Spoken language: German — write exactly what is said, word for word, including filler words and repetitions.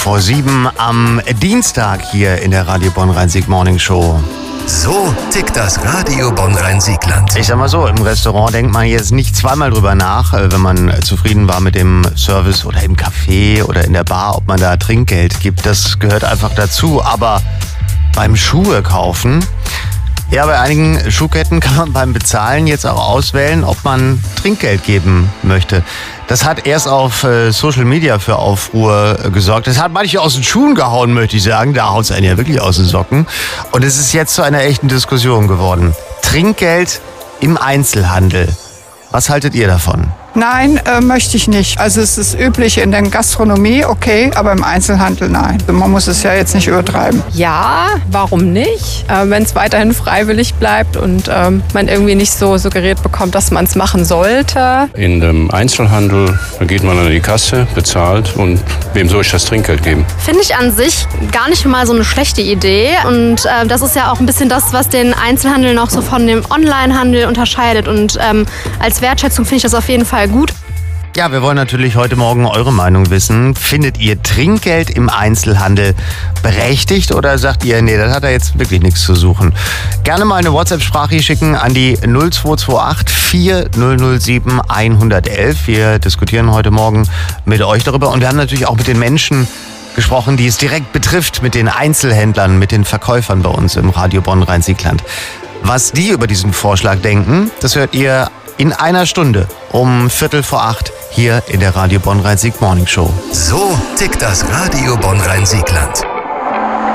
vor sieben am Dienstag hier in der Radio Bonn-Rhein-Sieg Morning Show. So tickt das Radio Bonn-Rhein-Sieg-Land. Ich sag mal so, im Restaurant denkt man jetzt nicht zweimal drüber nach, wenn man zufrieden war mit dem Service oder im Café oder in der Bar, ob man da Trinkgeld gibt. Das gehört einfach dazu. Aber beim Schuhe kaufen, ja, bei einigen Schuhketten kann man beim Bezahlen jetzt auch auswählen, ob man Trinkgeld geben möchte. Das hat erst auf äh, Social Media für Aufruhr äh, gesorgt. Das hat manche aus den Schuhen gehauen, möchte ich sagen. Da haut es einen ja wirklich aus den Socken. Und es ist jetzt zu einer echten Diskussion geworden. Trinkgeld im Einzelhandel. Was haltet ihr davon? Nein, äh, möchte ich nicht. Also es ist üblich in der Gastronomie, okay, aber im Einzelhandel nein. Man muss es ja jetzt nicht übertreiben. Ja, warum nicht? Äh, wenn es weiterhin freiwillig bleibt und ähm, man irgendwie nicht so suggeriert bekommt, dass man es machen sollte. In dem Einzelhandel geht man an die Kasse, bezahlt und wem soll ich das Trinkgeld geben? Finde ich an sich gar nicht mal so eine schlechte Idee. Und äh, das ist ja auch ein bisschen das, was den Einzelhandel noch so von dem Onlinehandel unterscheidet. Und ähm, als Wertschätzung finde ich das auf jeden Fall gut. Ja, wir wollen natürlich heute Morgen eure Meinung wissen. Findet ihr Trinkgeld im Einzelhandel berechtigt oder sagt ihr, nee, das hat da jetzt wirklich nichts zu suchen? Gerne mal eine WhatsApp-Sprache schicken an die null zwei zwei acht vier null null sieben eins eins eins. Wir diskutieren heute Morgen mit euch darüber und wir haben natürlich auch mit den Menschen gesprochen, die es direkt betrifft, mit den Einzelhändlern, mit den Verkäufern bei uns im Radio Bonn-Rhein-Sieg-Land. Was die über diesen Vorschlag denken, das hört ihr in einer Stunde um Viertel vor acht hier in der Radio Bonn-Rhein-Sieg Morning Show. So tickt das Radio Bonn-Rhein-Sieg-Land.